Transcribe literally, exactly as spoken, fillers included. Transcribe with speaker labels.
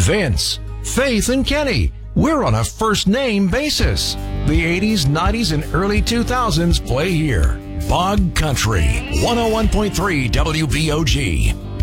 Speaker 1: Vince, Faith, and Kenny. We're on a first-name basis. The eighties, nineties, and early two thousands play here. Bog Country, one oh one point three W B O G.